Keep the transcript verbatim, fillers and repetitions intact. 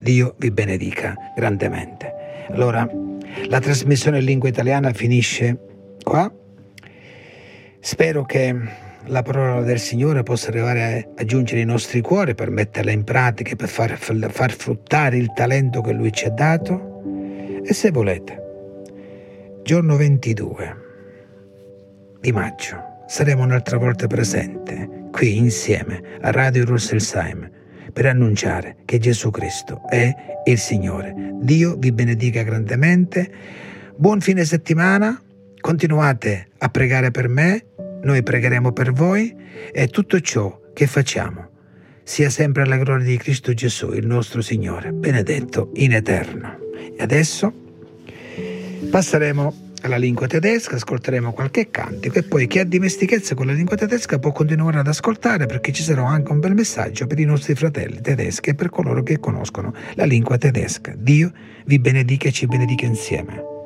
Dio vi benedica grandemente. Allora, la trasmissione in lingua italiana finisce qua. Spero che la parola del Signore possa arrivare a giungere ai nostri cuori per metterla in pratica, per far, far fruttare il talento che Lui ci ha dato. E se volete, giorno ventidue di maggio saremo un'altra volta presenti qui insieme a Radio Rüsselsheim per annunciare che Gesù Cristo è il Signore. Dio vi benedica grandemente. Buon fine settimana. Continuate a pregare per me, noi pregheremo per voi e tutto ciò che facciamo sia sempre alla gloria di Cristo Gesù, il nostro Signore, benedetto in eterno. E adesso passeremo alla lingua tedesca, ascolteremo qualche cantico e poi chi ha dimestichezza con la lingua tedesca può continuare ad ascoltare, perché ci sarà anche un bel messaggio per i nostri fratelli tedeschi e per coloro che conoscono la lingua tedesca. Dio vi benedica e ci benedica insieme.